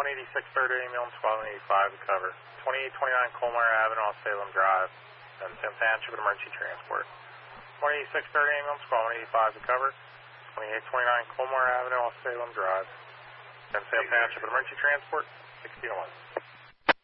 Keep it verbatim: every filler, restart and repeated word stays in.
one eighty-six third Ambulance, squad one eighty-five to cover. twenty-eight twenty-nine Colmar Avenue on Salem Drive, and Salem Township with emergency transport. one eighty-six third Ambulance, squad one eighty-five to cover. twenty-eight twenty-nine Colmar Avenue on Salem Drive, and Salem Township with emergency transport, sixteen oh one.